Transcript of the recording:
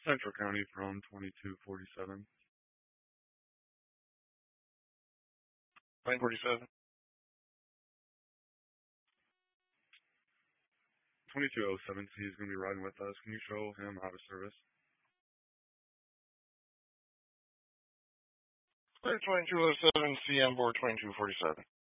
Central County from 2247. 947. 2207, he's going to be riding with us. Can you show him out of service? 2207, CM board 2247.